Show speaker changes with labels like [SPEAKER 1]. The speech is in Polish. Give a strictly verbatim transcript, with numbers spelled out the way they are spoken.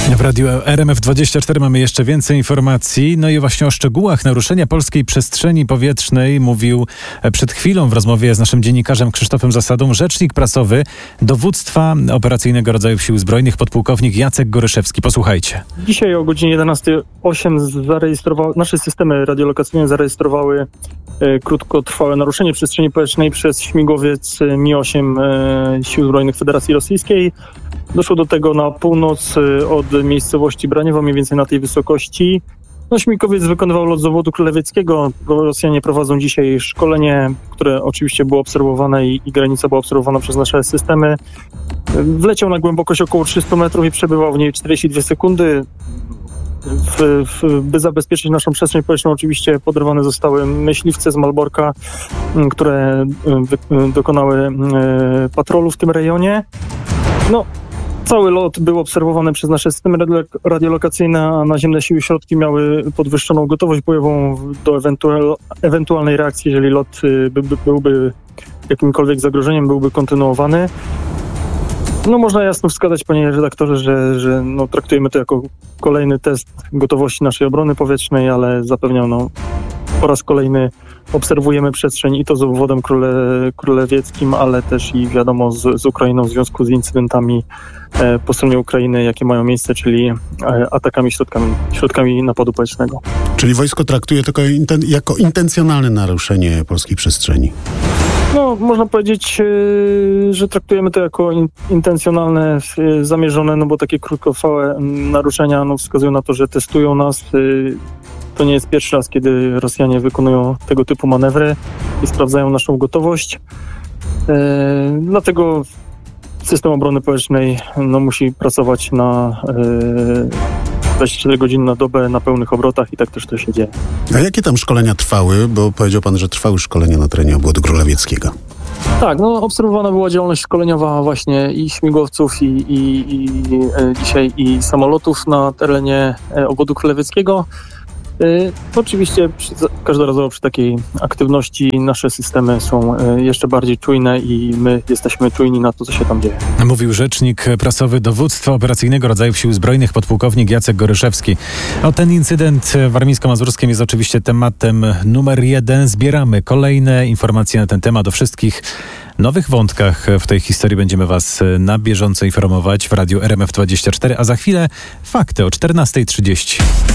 [SPEAKER 1] W radiu R M F dwadzieścia cztery mamy jeszcze więcej informacji. No i właśnie o szczegółach naruszenia polskiej przestrzeni powietrznej mówił przed chwilą w rozmowie z naszym dziennikarzem Krzysztofem Zasadą rzecznik prasowy Dowództwa Operacyjnego Rodzajów Sił Zbrojnych podpułkownik Jacek Goryszewski. Posłuchajcie.
[SPEAKER 2] Dzisiaj o godzinie jedenastej osiem zarejestrowały, nasze systemy radiolokacyjne zarejestrowały e, krótkotrwałe naruszenie przestrzeni powietrznej przez śmigłowiec Mi osiem e, Sił Zbrojnych Federacji Rosyjskiej. Doszło do tego na północ od miejscowości Braniewo, mniej więcej na tej wysokości. No, śmigłowiec wykonywał lot z obwodu królewickiego. Rosjanie prowadzą dzisiaj szkolenie, które oczywiście było obserwowane i, i granica była obserwowana przez nasze systemy. Wleciał na głębokość około trzysta metrów i przebywał w niej czterdzieści dwie sekundy. W, w, by zabezpieczyć naszą przestrzeń powietrzną oczywiście poderwane zostały myśliwce z Malborka, które wy, dokonały patrolu w tym rejonie. No, cały lot był obserwowany przez nasze systemy radiolokacyjne, a naziemne siły środki miały podwyższoną gotowość bojową do ewentual, ewentualnej reakcji, jeżeli lot by, by, byłby jakimkolwiek zagrożeniem, byłby kontynuowany. No można jasno wskazać, panie redaktorze, że, że no, traktujemy to jako kolejny test gotowości naszej obrony powietrznej, ale zapewniam, no, po raz kolejny obserwujemy przestrzeń i to z obwodem króle, królewieckim, ale też i wiadomo z, z Ukrainą w związku z incydentami e, po stronie Ukrainy, jakie mają miejsce, czyli e, atakami środkami, środkami napadu powietrznego.
[SPEAKER 3] Czyli wojsko traktuje to jako, inten, jako intencjonalne naruszenie polskiej przestrzeni?
[SPEAKER 2] No, można powiedzieć, e, że traktujemy to jako in, intencjonalne, e, zamierzone, no bo takie krótkotrwałe naruszenia no, wskazują na to, że testują nas. E, To nie jest pierwszy raz, kiedy Rosjanie wykonują tego typu manewry i sprawdzają naszą gotowość. E, dlatego system obrony powietrznej no, musi pracować na e, dwadzieścia cztery godziny na dobę na pełnych obrotach i tak też to się dzieje.
[SPEAKER 3] A jakie tam szkolenia trwały? Bo powiedział pan, że trwały szkolenia na terenie obwodu królewieckiego.
[SPEAKER 2] Tak, no obserwowana była działalność szkoleniowa właśnie i śmigłowców i, i, i e, dzisiaj i samolotów na terenie e, obwodu królewieckiego. Y, oczywiście przy, każdorazowo przy takiej aktywności nasze systemy są y, jeszcze bardziej czujne i my jesteśmy czujni na to, co się tam dzieje.
[SPEAKER 1] Mówił rzecznik prasowy Dowództwa Operacyjnego Rodzajów Sił Zbrojnych podpułkownik Jacek Goryszewski. O ten incydent w Warmińsko-Mazurskim jest oczywiście tematem numer jeden. Zbieramy kolejne informacje na ten temat. O wszystkich nowych wątkach w tej historii będziemy Was na bieżąco informować w radiu R M F dwadzieścia cztery, a za chwilę fakty o czternasta trzydzieści.